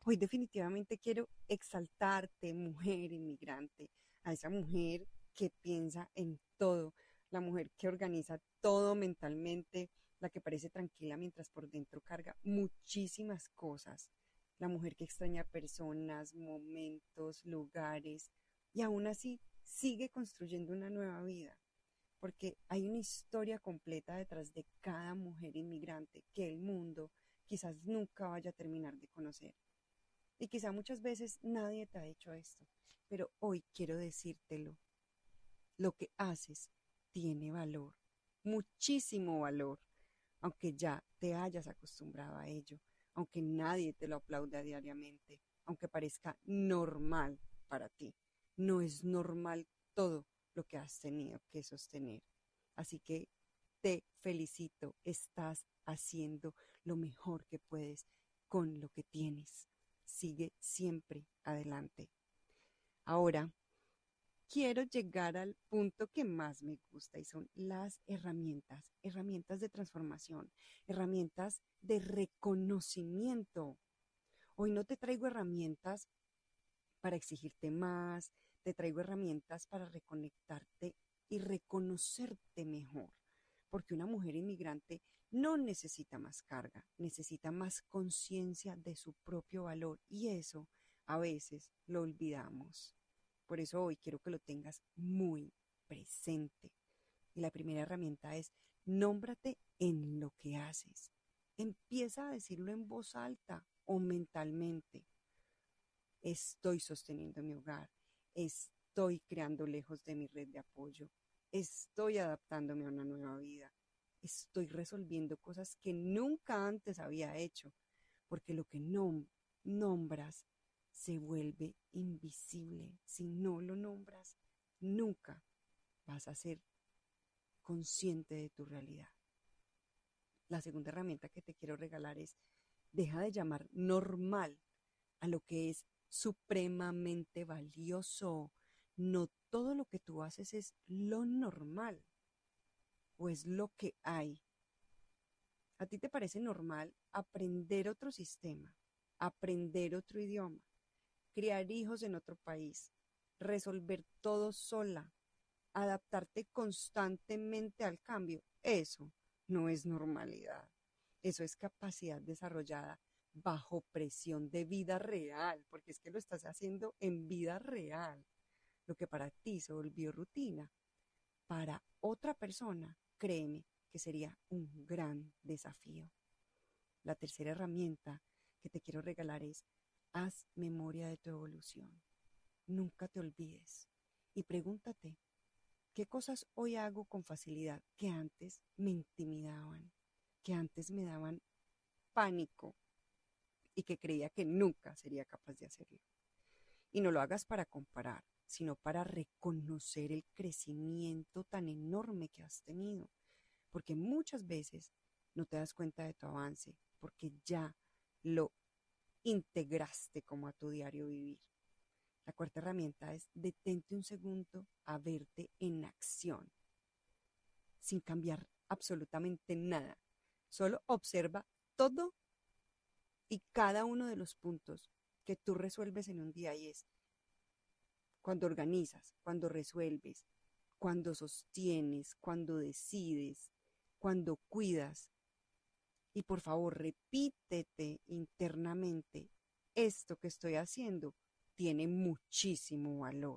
Hoy definitivamente quiero exaltarte, mujer inmigrante, a esa mujer que piensa en todo, la mujer que organiza todo mentalmente, la que parece tranquila mientras por dentro carga muchísimas cosas, la mujer que extraña personas, momentos, lugares y aún así sigue construyendo una nueva vida, porque hay una historia completa detrás de cada mujer inmigrante que el mundo quizás nunca vaya a terminar de conocer. Y quizá muchas veces nadie te ha dicho esto, pero hoy quiero decírtelo. Lo que haces tiene valor, muchísimo valor, aunque ya te hayas acostumbrado a ello, aunque nadie te lo aplauda diariamente, aunque parezca normal para ti. No es normal todo lo que has tenido que sostener. Así que te felicito, estás haciendo lo mejor que puedes con lo que tienes. Sigue siempre adelante. Ahora, quiero llegar al punto que más me gusta y son las herramientas, herramientas de transformación, herramientas de reconocimiento. Hoy no te traigo herramientas para exigirte más, te traigo herramientas para reconectarte y reconocerte mejor, porque una mujer inmigrante no necesita más carga, necesita más conciencia de su propio valor y eso a veces lo olvidamos. Por eso hoy quiero que lo tengas muy presente. Y la primera herramienta es nómbrate en lo que haces. Empieza a decirlo en voz alta o mentalmente. Estoy sosteniendo mi hogar, estoy creando lejos de mi red de apoyo, estoy adaptándome a una nueva vida, estoy resolviendo cosas que nunca antes había hecho, porque lo que no nombras se vuelve invisible. Si no lo nombras, nunca vas a ser consciente de tu realidad. La segunda herramienta que te quiero regalar es deja de llamar normal a lo que es supremamente valioso. No todo lo que tú haces es lo normal o es lo que hay. ¿A ti te parece normal aprender otro sistema, aprender otro idioma, criar hijos en otro país, resolver todo sola, adaptarte constantemente al cambio? Eso no es normalidad. Eso es capacidad desarrollada bajo presión de vida real, porque es que lo estás haciendo en vida real. Lo que para ti se volvió rutina, para otra persona, créeme que sería un gran desafío. La tercera herramienta que te quiero regalar es haz memoria de tu evolución. Nunca te olvides y pregúntate, ¿qué cosas hoy hago con facilidad que antes me intimidaban, que antes me daban pánico y que creía que nunca sería capaz de hacerlo? Y no lo hagas para comparar, sino para reconocer el crecimiento tan enorme que has tenido, porque muchas veces no te das cuenta de tu avance, porque ya lo integraste como a tu diario vivir. La cuarta herramienta es detente un segundo a verte en acción, sin cambiar absolutamente nada. Solo observa todo y cada uno de los puntos que tú resuelves en un día y es cuando organizas, cuando resuelves, cuando sostienes, cuando decides, cuando cuidas. Y por favor, repítete internamente, esto que estoy haciendo tiene muchísimo valor.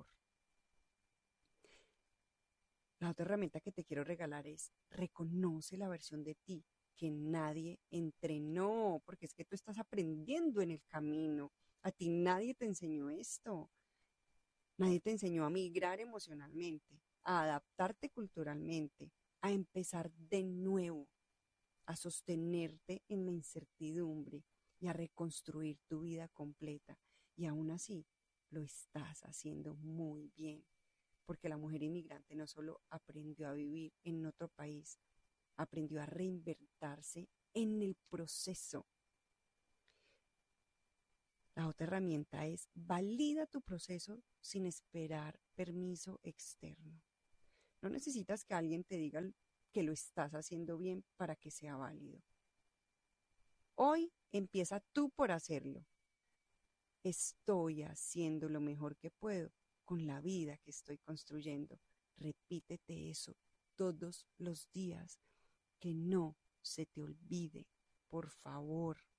La otra herramienta que te quiero regalar es reconoce la versión de ti que nadie entrenó, porque es que tú estás aprendiendo en el camino. A ti nadie te enseñó esto. Nadie te enseñó a migrar emocionalmente, a adaptarte culturalmente, a empezar de nuevo, a sostenerte en la incertidumbre y a reconstruir tu vida completa. Y aún así lo estás haciendo muy bien, porque la mujer inmigrante no solo aprendió a vivir en otro país, aprendió a reinventarse en el proceso. La otra herramienta es valida tu proceso sin esperar permiso externo. No necesitas que alguien te diga que lo estás haciendo bien para que sea válido. Hoy empieza tú por hacerlo. estoy haciendo lo mejor que puedo con la vida que estoy construyendo. Repítete eso todos los días, que no se te olvide, por favor.